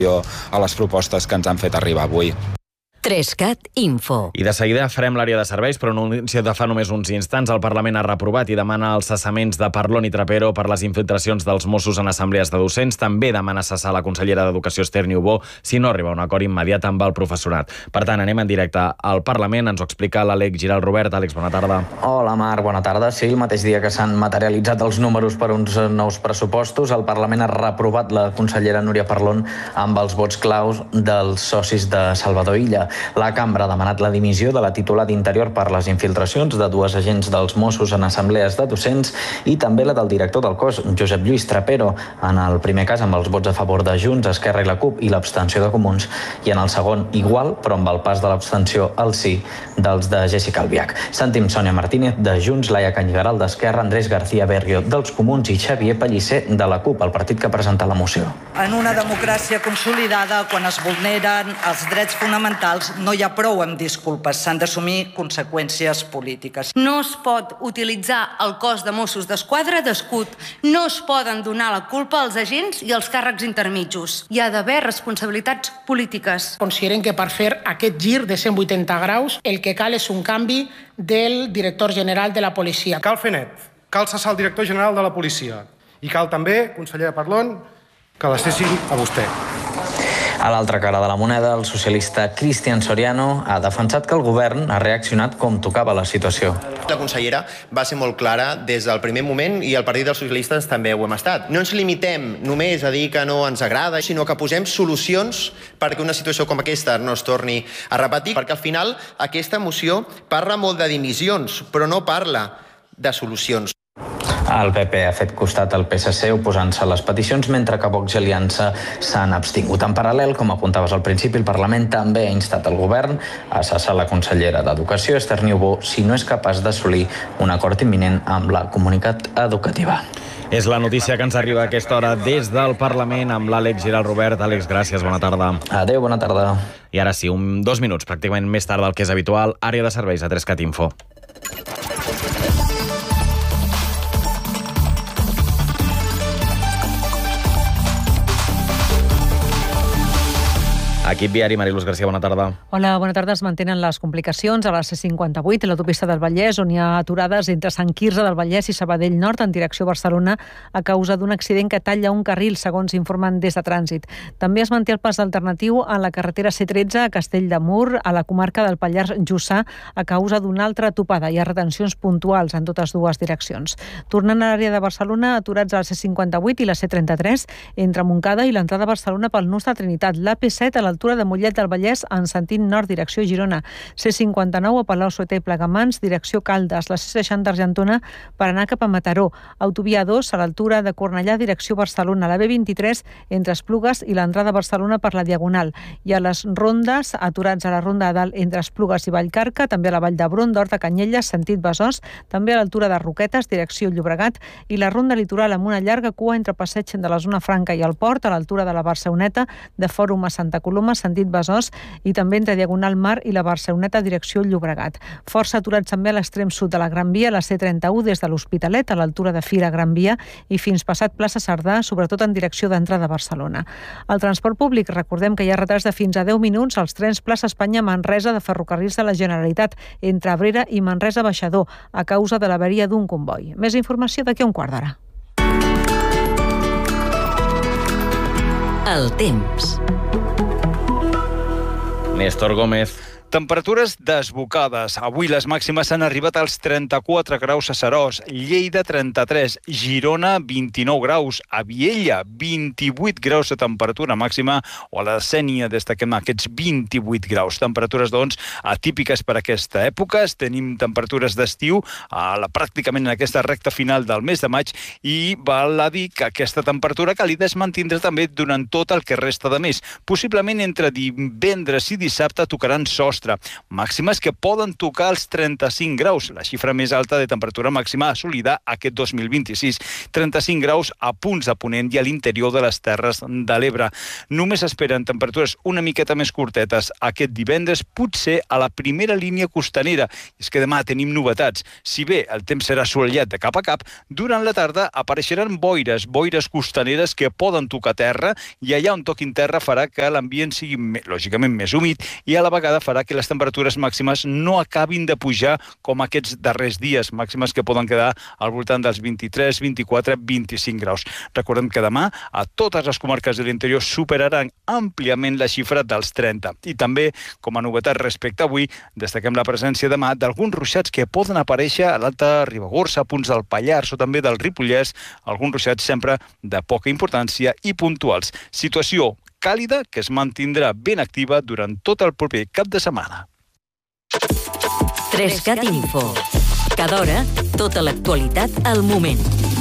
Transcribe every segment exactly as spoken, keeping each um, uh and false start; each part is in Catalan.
a les propostes que ens han fet arribar avui. Trescat Info. I de seguida farem l'àrea de serveis, però un anunci de fa només uns instants. El Parlament ha reprovat i demana els cessaments de Parlon i Trapero per les infiltracions dels Mossos en assemblees de docents. També demana cessar la consellera d'Educació, Esther Niubó, si no arriba a un acord immediat amb el professorat. Per tant, anem en directe al Parlament. Ens ho explica l'Àlex Giral Robert. Àlex, bona tarda. Hola, Marc, bona tarda. Sí, el mateix dia que s'han materialitzat els números per uns nous pressupostos, el Parlament ha reprovat la consellera Núria Parlon amb els vots claus dels socis de Salvador Illa. La cambra ha demanat la dimissió de la titular d'Interior per les infiltracions de dues agents dels Mossos en assemblees de docents i també la del director del cos, Josep Lluís Trapero, en el primer cas amb els vots a favor de Junts, Esquerra i la CUP i l'abstenció de Comuns, i en el segon igual, però amb el pas de l'abstenció al sí dels de Jessica Albiach. Sentim Sònia Martínez de Junts, Laia Canyigaral d'Esquerra, Andrés García Berrio dels Comuns i Xavier Pellicer de la CUP, el partit que presenta la moció. En una democràcia consolidada, quan es vulneren els drets fonamentals, no hi ha prou amb disculpes, s'han d'assumir conseqüències polítiques. No es pot utilitzar el cos de Mossos d'Esquadra d'escut, no es poden donar la culpa als agents i als càrrecs intermitjos. Hi ha d'haver responsabilitats polítiques. Consideren que per fer aquest gir de cent vuitanta graus el que cal és un canvi del director general de la policia. Cal fer net, cal cessar el director general de la policia i cal també, consellera Parlon, que la cessin a vostè. A l'altra cara de la moneda, el socialista Cristian Soriano ha defensat que el govern ha reaccionat com tocava la situació. La consellera va ser molt clara des del primer moment i el Partit dels Socialistes també ho hem estat. No ens limitem només a dir que no ens agrada, sinó que posem solucions perquè una situació com aquesta no es torni a repetir, perquè al final aquesta moció parla molt de dimissions, però no parla de solucions. El P P ha fet costat al P S C oposant-se a les peticions, mentre que Vox i Aliança s'han abstingut. En paral·lel, com apuntaves al principi, el Parlament també ha instat el govern a cessar la consellera d'Educació, Esther Niubó, si no és capaç d'assolir un acord imminent amb la comunitat educativa. És la notícia que ens arriba a aquesta hora des del Parlament amb l'Àlex Giral Robert. Àlex, gràcies, bona tarda. Adéu, bona tarda. I ara sí, un, dos minuts, pràcticament més tard del que és habitual, àrea de serveis a Trescat Info. Equip viari, Mariluz García, bona tarda. Hola, bona tarda. Es mantenen les complicacions a la C cinquanta-vuit, a l'autopista del Vallès, on hi ha aturades entre Sant Quirze del Vallès i Sabadell Nord en direcció a Barcelona a causa d'un accident que talla un carril, segons informen des de Trànsit. També es manté el pas alternatiu a la carretera C tretze a Castell de Mur, a la comarca del Pallars Jussà, a causa d'una altra topada. Hi ha retencions puntuals en totes dues direccions. Tornant a l'àrea de Barcelona, aturats a la C cinquanta-vuit i la C trenta-tres, entre Montcada i l'entrada a Barcelona pel nus de Trinitat. La P set a l'altura de Mollet del Vallès en sentit nord, direcció Girona. C cinquanta-nou a Palau-solità i Plegamans, direcció Caldes. La C seixanta Argentona per anar cap a Mataró. Autovia dos a l'altura de Cornellà, direcció Barcelona. La B vint-i-tres entre Esplugues i l'entrada a Barcelona per la Diagonal. I a les rondes, aturats a la ronda de dalt entre Esplugues i Vallcarca, també a la Vall d'Hebron, d'Horta Canyelles, sentit Besòs, també a l'altura de Roquetes, direcció Llobregat, i la ronda litoral amb una llarga cua entre Passeig de la Zona Franca i el Port, a l'altura de la Barceloneta, de Fòrum a Santa Coloma, sentit Besòs, i també entre Diagonal Mar i la Barceloneta, direcció Llobregat. Força aturats també a l'extrem sud de la Gran Via, la C trenta-u des de l'Hospitalet, a l'altura de Fira Gran Via, i fins passat plaça Cerdà, sobretot en direcció d'entrada a Barcelona. Al transport públic, recordem que hi ha retards de fins a deu minuts als trens plaça Espanya-Manresa de Ferrocarrils de la Generalitat, entre Abrera i Manresa-Baixador, a causa de l'avaria d'un comboi. Més informació d'aquí a un quart d'hora. El temps. Néstor Gómez. Temperatures desbocades. Avui les màximes han arribat als trenta-quatre graus a Seròs, Lleida trenta-tres, Girona vint-i-nou graus, a Viella vint-i-vuit graus de temperatura màxima, o a la Sénia destaquem aquests vint-i-vuit graus. Temperatures, doncs, atípiques per aquesta època. Tenim temperatures d'estiu a la, pràcticament en aquesta recta final del mes de maig i val a dir que aquesta temperatura càlida es mantindrà també durant tot el que resta de mes. Possiblement entre divendres i dissabte tocaran sostres sostre. Màximes que poden tocar els trenta-cinc graus, la xifra més alta de temperatura màxima assolida aquest dos mil vint-i-sis. trenta-cinc graus a punts de Ponent i a l'interior de les Terres de l'Ebre. Només esperen temperatures una miqueta més curtetes aquest divendres, potser a la primera línia costanera. I és que demà tenim novetats. Si bé el temps serà assolellat de cap a cap, durant la tarda apareixeran boires, boires costaneres que poden tocar terra i allà on toquin terra farà que l'ambient sigui, lògicament, més humit i a la vegada farà que les temperatures màximes no acabin de pujar com aquests darrers dies, màximes que poden quedar al voltant dels vint-i-tres, vint-i-quatre, vint-i-cinc graus. Recordem que demà a totes les comarques de l'interior superaran àmpliament la xifra dels trenta. I també, com a novetat respecte a avui, destaquem la presència demà d'alguns ruixats que poden aparèixer a l'Alta Ribagorça, a punts del Pallars o també del Ripollès, alguns ruixats sempre de poca importància i puntuals. Situació càlida que es mantindrà ben activa durant tot el proper cap de setmana. Trescat Info. Cada hora, tota l'actualitat al moment.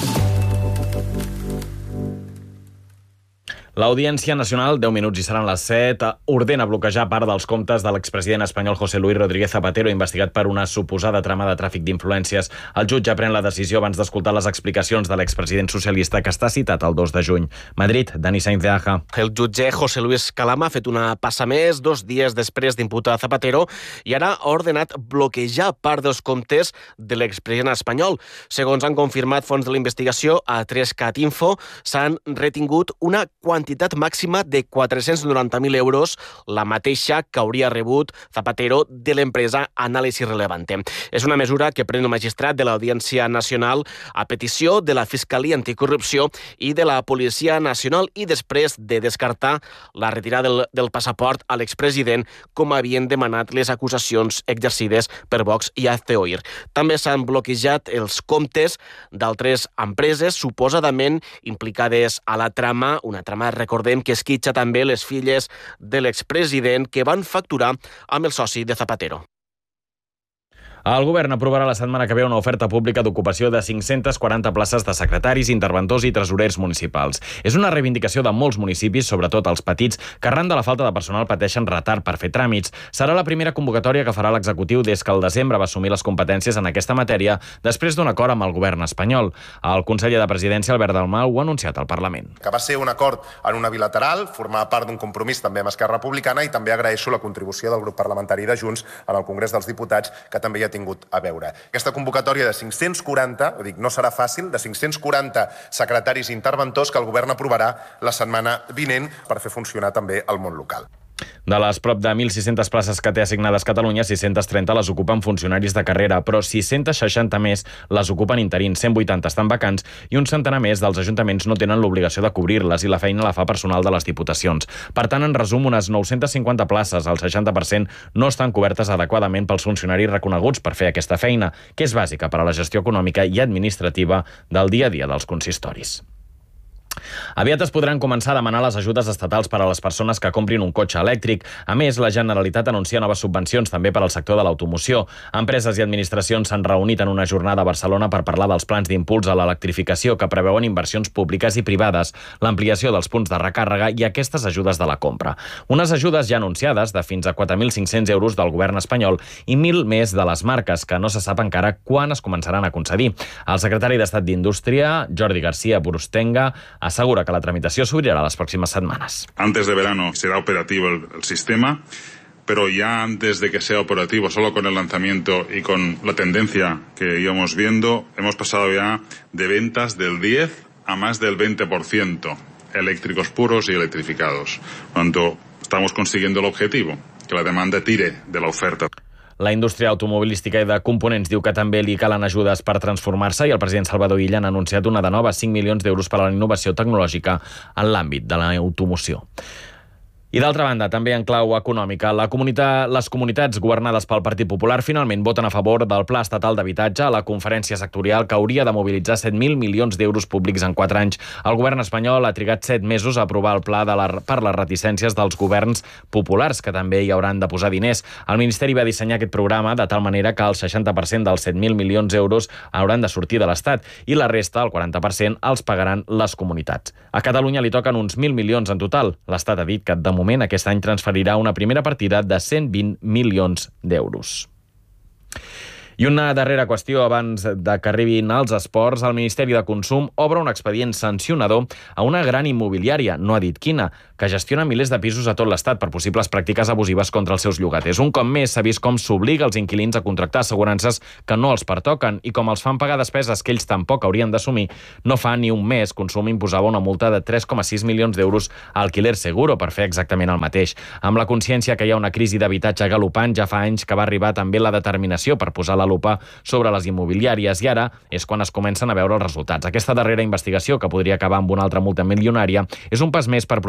L'Audiència Nacional, deu minuts i seran les set, ordena bloquejar part dels comptes de l'expresident espanyol José Luis Rodríguez Zapatero, investigat per una suposada trama de tràfic d'influències. El jutge pren la decisió abans d'escoltar les explicacions de l'expresident socialista que està citat el dos de juny. Madrid, Dani Sainz de Aja. El jutge José Luis Calama ha fet una passa més dos dies després d'imputar Zapatero i ara ha ordenat bloquejar part dels comptes de l'expresident espanyol. Segons han confirmat fons de la investigació a Trescat Info, s'han retingut una quantitat màxima de quatre-cents noranta mil euros, la mateixa que hauria rebut Zapatero de l'empresa Anàlisi Relevante. És una mesura que pren el magistrat de l'Audiència Nacional a petició de la Fiscalia Anticorrupció i de la Policia Nacional i després de descartar la retirada del, del passaport a l'expresident com havien demanat les acusacions exercides per Vox i Hazte Oír. També s'han bloquejat els comptes d'altres empreses suposadament implicades a la trama, una trama, recordem, que esquitxa també les filles de l'expresident que van facturar amb el soci de Zapatero. El govern aprovarà la setmana que ve una oferta pública d'ocupació de cinc-centes quaranta places de secretaris, interventors i tresorers municipals. És una reivindicació de molts municipis, sobretot els petits, que arran de la falta de personal pateixen retard per fer tràmits. Serà la primera convocatòria que farà l'executiu des que al desembre va assumir les competències en aquesta matèria després d'un acord amb el govern espanyol. El conseller de Presidència, Albert Dalmau, ho ha anunciat al Parlament. Que va ser un acord en una bilateral, formar part d'un compromís també amb Esquerra Republicana, i també agraeixo la contribució del grup parlamentari de Junts en el Congrés dels Diputats, que també hi ha tingut a veure. Aquesta convocatòria de cinc-cents quaranta, dic, no serà fàcil, de cinc-cents quaranta secretaris i interventors que el govern aprovarà la setmana vinent per fer funcionar també el món local. De les prop de mil sis-centes places que té assignades Catalunya, sis-centes trenta les ocupen funcionaris de carrera, però sis-centes seixanta més les ocupen interins, cent vuitanta estan vacants i un centenar més dels ajuntaments no tenen l'obligació de cobrir-les i la feina la fa personal de les diputacions. Per tant, en resum, unes nou-centes cinquanta places, el seixanta per cent, no estan cobertes adequadament pels funcionaris reconeguts per fer aquesta feina, que és bàsica per a la gestió econòmica i administrativa del dia a dia dels consistoris. Aviat es podran començar a demanar les ajudes estatals per a les persones que comprin un cotxe elèctric. A més, la Generalitat anuncia noves subvencions també per al sector de l'automoció. Empreses i administracions s'han reunit en una jornada a Barcelona per parlar dels plans d'impuls a l'electrificació que preveuen inversions públiques i privades, l'ampliació dels punts de recàrrega i aquestes ajudes de la compra. Unes ajudes ja anunciades de fins a quatre mil cinc-cents euros del govern espanyol i mil més de les marques, que no se sap encara quan es començaran a concedir. El secretari d'Estat d'Indústria, Jordi García Burustenga, asegura que la tramitació s'obrirà les pròximes setmanes. Antes de verano será operativo el, el sistema, pero ya antes de que sea operativo, solo con el lanzamiento y con la tendencia que íbamos viendo, hemos pasado ya de ventas del diez a más del veinte por ciento eléctricos puros y electrificados. Por lo tanto, estamos consiguiendo el objetivo, que la demanda tire de la oferta. La indústria automobilística i de components diu que també li calen ajudes per transformar-se i el president Salvador Illa ha anunciat una de nova cinc milions d'euros per a la innovació tecnològica en l'àmbit de l'automoció. I d'altra banda, també en clau econòmica, la comunitat, les comunitats governades pel Partit Popular finalment voten a favor del Pla Estatal d'Habitatge a la conferència sectorial que hauria de mobilitzar set mil milions d'euros públics en quatre anys. El govern espanyol ha trigat set mesos a aprovar el pla de la, per les reticències dels governs populars, que també hi hauran de posar diners. El Ministeri va dissenyar aquest programa de tal manera que el seixanta per cent dels set mil milions d'euros hauran de sortir de l'Estat i la resta, el quaranta per cent, els pagaran les comunitats. A Catalunya li toquen uns mil milions en total. L'Estat ha dit que de moment, aquest any transferirà una primera partida de cent vint milions d'euros. I una darrera qüestió abans de que arribin als esports. El Ministeri de Consum obre un expedient sancionador a una gran immobiliària, no ha dit quina, que gestiona milers de pisos a tot l'Estat per possibles pràctiques abusives contra els seus llogaters. Un cop més s'ha vist com s'obliga els inquilins a contractar assegurances que no els pertoquen i com els fan pagar despeses que ells tampoc haurien d'assumir. No fa ni un mes Consum imposava una multa de tres coma sis milions d'euros a Alquiler Seguro per fer exactament el mateix. Amb la consciència que hi ha una crisi d'habitatge galopant, ja fa anys que va arribar també la determinació per posar la lupa sobre les immobiliàries i ara és quan es comencen a veure els resultats. Aquesta darrera investigació, que podria acabar amb una altra multa milionària, és un pas més per